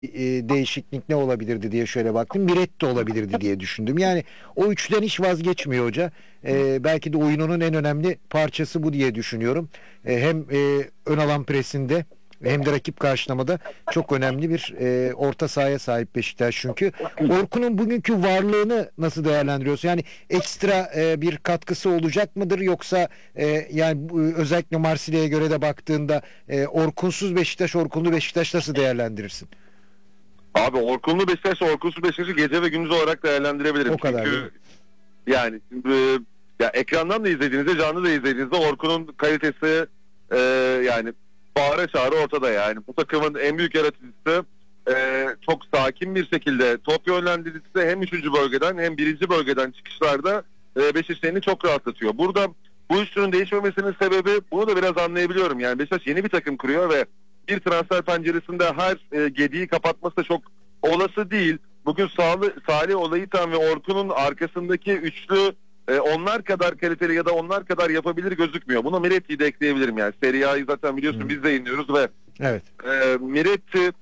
değişiklik ne olabilirdi diye şöyle baktım. Miretti olabilirdi diye düşündüm. Yani o üçten hiç vazgeçmiyor hoca. Belki de oyununun en önemli parçası bu diye düşünüyorum. Hem ön alan presinde hem de rakip karşılamada çok önemli bir orta sahaya sahip Beşiktaş çünkü. Orkun'un bugünkü varlığını nasıl değerlendiriyorsun? Yani ekstra bir katkısı olacak mıdır yoksa yani özellikle Marsilya'ya göre de baktığında Orkunsuz Beşiktaş, Orkunlu Beşiktaş nasıl değerlendirirsin? Abi Orkunlu Beşiktaş, Orkunsuz Beşiktaş'ı gece ve gündüz olarak değerlendirebilirim. O kadar değil mi? Çünkü yani ya ekrandan da izlediğinizde, canlı da izlediğinizde Orkun'un kalitesi yani bağıra çağrı ortada yani. Bu takımın en büyük yaratıcısı, çok sakin bir şekilde top yönlendiricisi, hem 3. bölgeden hem 1. bölgeden çıkışlarda Beşiktaş'ın çok rahatlatıyor. Burada bu üçlünün değişmemesinin sebebi, bunu da biraz anlayabiliyorum. Yani Beşiktaş yeni bir takım kuruyor ve bir transfer penceresinde her gediği kapatması da çok olası değil. Bugün Salih Olayıtan ve Orkun'un arkasındaki üçlü onlar kadar kaliteli ya da onlar kadar yapabilir gözükmüyor. Buna Miretti'yi de ekleyebilirim yani. Serie A'yı zaten biliyorsun, biz de yayınlıyoruz ve Evet. Miretti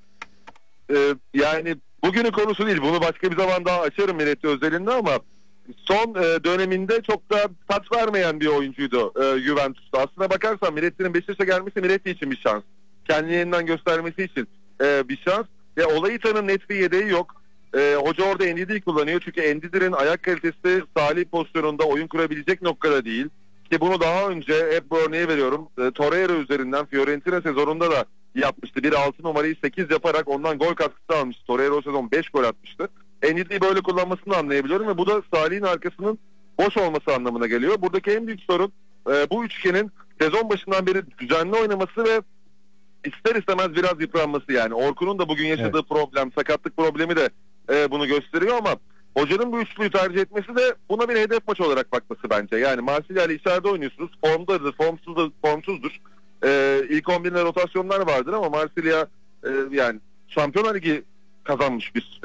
yani bugünün konusu değil. Bunu başka bir zaman daha açarım Miretti özelinde, ama son döneminde çok da tat vermeyen bir oyuncuydu Juventus'ta. Aslına bakarsan Miretti'nin Beşiktaş'a gelmesi Miretti için bir şans. Kendini yeniden göstermesi için bir şans. Ve Olayıtan'ın net bir yedeği yok. Hoca orada Endidi'yi kullanıyor. Çünkü Endidi'nin ayak kalitesi Salih pozisyonunda oyun kurabilecek noktada değil. Ki bunu daha önce hep bu örneği veriyorum. Torreira üzerinden Fiorentina sezonunda da yapmıştı. Bir 6 numarayı 8 yaparak ondan gol katkısı almıştı. Torreira o sezon 5 gol atmıştı. Endidi'yi böyle kullanmasını anlayabiliyorum ve bu da Salih'in arkasının boş olması anlamına geliyor. Buradaki en büyük sorun bu üçgenin sezon başından beri düzenli oynaması ve ister istemez biraz yıpranması yani. Orkun'un da bugün yaşadığı problem, sakatlık problemi de bunu gösteriyor, ama hocanın bu üçlüyü tercih etmesi de buna bir hedef maç olarak bakması bence. Yani Marsilya ile içeride oynuyorsunuz. Formdadır, formsuzdur. İlk 11'inde rotasyonlar vardır ama Marsilya yani Şampiyonlar Ligi kazanmış bir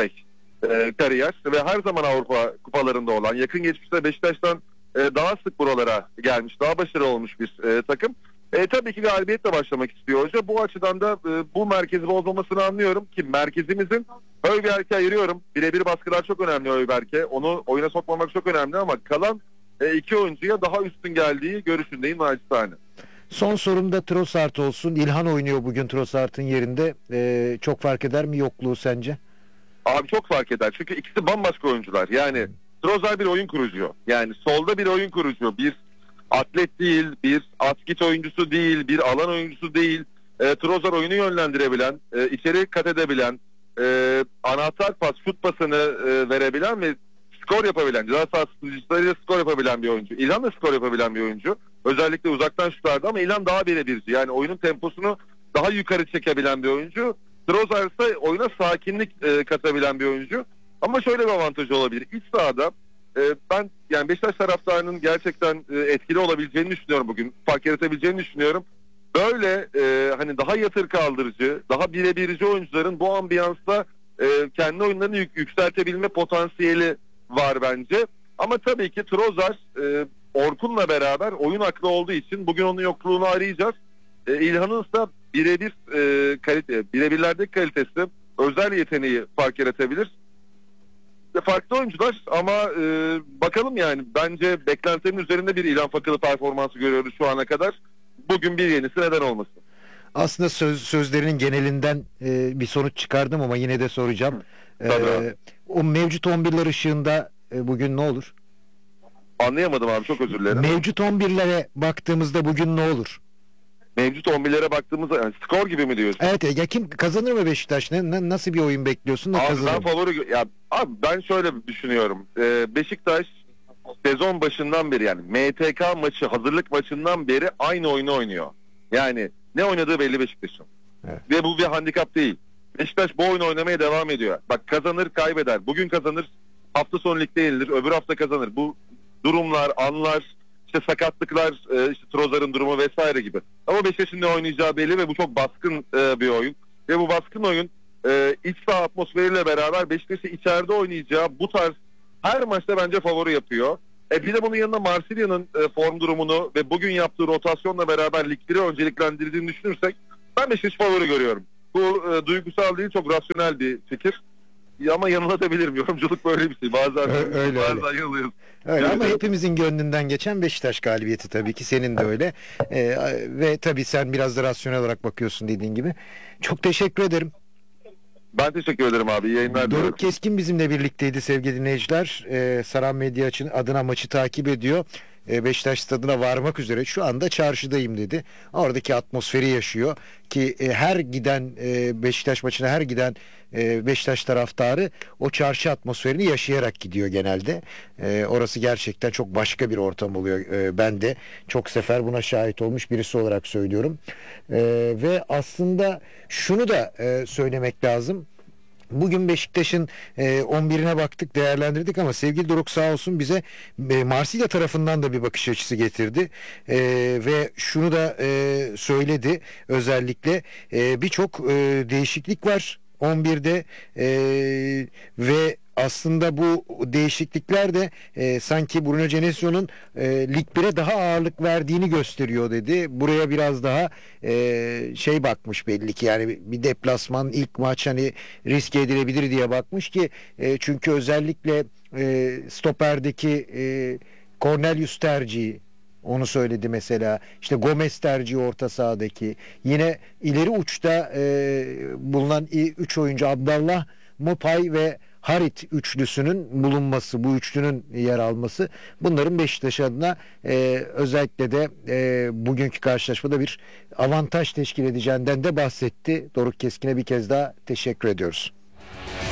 kariyer ve her zaman Avrupa kupalarında olan, yakın geçmişte Beşiktaş'tan daha sık buralara gelmiş, daha başarılı olmuş bir takım. Tabii ki galibiyetle başlamak istiyor hoca. Bu açıdan da bu merkezi bozmamasını anlıyorum ki merkezimizin Höyberk'e ayırıyorum. Birebir baskılar çok önemli Höyberk'e. Onu oyuna sokmamak çok önemli, ama kalan iki oyuncuya daha üstün geldiği görüşündeyim naçizane. Son sorum da Trossard olsun. İlhan oynuyor bugün Trossard'ın yerinde. Çok fark eder mi yokluğu sence? Abi çok fark eder. Çünkü ikisi bambaşka oyuncular. Yani Trossard bir oyun kurucu. Yani solda bir oyun kurucu. Bir atlet değil, bir at-git oyuncusu değil, bir alan oyuncusu değil. Trossard oyunu yönlendirebilen, içeri kat edebilen, anahtar pas, şut pasını verebilen ve skor yapabilen, ceza sahasında skor yapabilen bir oyuncu. İlhan da skor yapabilen bir oyuncu. Özellikle uzaktan şutlarda, ama İlhan daha birebirci. Yani oyunun temposunu daha yukarı çekebilen bir oyuncu. Trossard ise oyuna sakinlik katabilen bir oyuncu. Ama şöyle bir avantajı olabilir. İç sahada ben yani Beşiktaş taraftarının gerçekten etkili olabileceğini düşünüyorum bugün. Fark yaratabileceğini düşünüyorum. Böyle hani daha yatır kaldırıcı, daha birebirci oyuncuların bu ambiyansta kendi oyunlarını yükseltebilme potansiyeli var bence. Ama tabii ki Trossard Orkun'la beraber oyun aklı olduğu için bugün onun yokluğunu arayacağız. İlhan'ın ise birebirlerdeki kalitesi, özel yeteneği fark yaratabilir. Farklı oyuncular ama bakalım yani. Bence beklentilerin üzerinde bir İlhan Fakılı performansı görüyoruz şu ana kadar. Bugün bir yenisi neden olmasın? Aslında sözlerinin genelinden bir sonuç çıkardım ama yine de soracağım. O mevcut 11'ler ışığında bugün ne olur? Anlayamadım abi, çok özür dilerim. Mevcut 11'lere baktığımızda bugün ne olur? Mevcut 11'lere baktığımızda yani skor gibi mi diyorsun? Evet, ya kim kazanır mı Beşiktaş? Nasıl bir oyun bekliyorsun da Abi kazanır ben mı? favori ya abi ben şöyle düşünüyorum. Beşiktaş sezon başından beri, yani MTK maçı, hazırlık maçından beri aynı oyunu oynuyor. Yani ne oynadığı belli Beşiktaş'ın. Evet. Ve bu bir handikap değil. Beşiktaş bu oyunu oynamaya devam ediyor. Bak, kazanır kaybeder. Bugün kazanır, hafta sonu ligde yenilir, öbür hafta kazanır. Bu durumlar, anlar, işte sakatlıklar, işte Trossard'ın durumu vesaire gibi. Ama Beşiktaş'ın ne oynayacağı belli ve bu çok baskın bir oyun. Ve bu baskın oyun iç saha atmosferiyle beraber Beşiktaş'ı içeride oynayacağı bu tarz her maçta bence favori yapıyor. Bir de bunun yanında Marsilya'nın form durumunu ve bugün yaptığı rotasyonla beraber ligleri önceliklendirdiğini düşünürsek ben Beşiktaş favori görüyorum. Bu duygusal değil, çok rasyonel bir fikir. Ama yanılabilirim. Yorumculuk böyle bir şey. Bazen Öyle. bazen yanılıyoruz. Öyle ama Evet. hepimizin gönlünden geçen Beşiktaş galibiyeti tabii ki. Senin de öyle. Ve tabii sen biraz da rasyonel olarak bakıyorsun dediğin gibi. Çok teşekkür ederim. Ben teşekkür ederim abi. İyi yayınlar diliyorum. Doruk Keskin bizimle birlikteydi sevgili dinleyiciler. Saran Medya adına maçı takip ediyor. Beşiktaş stadına varmak üzere şu anda çarşıdayım dedi. Oradaki atmosferi yaşıyor ki her giden Beşiktaş maçına her giden Beşiktaş taraftarı o çarşı atmosferini yaşayarak gidiyor genelde. Orası gerçekten çok başka bir ortam oluyor. Ben de çok sefer buna şahit olmuş birisi olarak söylüyorum. Ve aslında şunu da söylemek lazım. Bugün Beşiktaş'ın 11'ine baktık, değerlendirdik ama sevgili Doruk sağ olsun bize Marsilya tarafından da bir bakış açısı getirdi. Ve şunu da söyledi özellikle birçok değişiklik var 11'de ve aslında bu değişiklikler de sanki Bruno Genesio'nun Lig 1'e daha ağırlık verdiğini gösteriyor dedi. Buraya biraz daha şey bakmış belli ki yani bir deplasman ilk maç hani riske edilebilir diye bakmış ki çünkü özellikle stoperdeki Cornelius tercihi onu söyledi mesela. İşte Gomez tercihi orta sahadaki. Yine ileri uçta bulunan 3 oyuncu Abdallah, Mopay ve Harit üçlüsünün bulunması, bu üçlünün yer alması bunların Beşiktaş adına özellikle de bugünkü karşılaşmada bir avantaj teşkil edeceğinden de bahsetti. Doruk Keskin'e bir kez daha teşekkür ediyoruz.